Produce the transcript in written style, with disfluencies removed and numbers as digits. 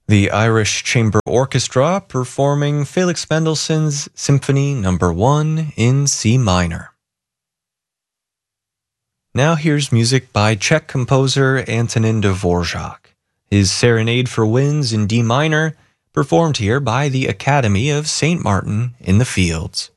The Irish Chamber Orchestra performing Felix Mendelssohn's Symphony No. 1 in C minor. Now here's music by Czech composer Antonin Dvorak. His Serenade for Winds in D minor, performed here by the Academy of St. Martin in the Fields.